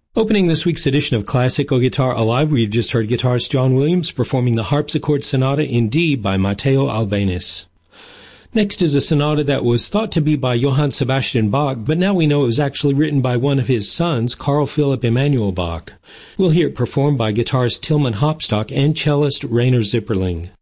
Opening this week's edition of Classical Guitar Alive, we've just heard guitarist John Williams performing the Harpsichord Sonata in D by Matteo Albéniz. Next is a sonata that was thought to be by Johann Sebastian Bach, but now we know it was actually written by one of his sons, Carl Philipp Emanuel Bach. We'll hear it performed by guitarist Tilman Hopstock and cellist Rainer Zipperling.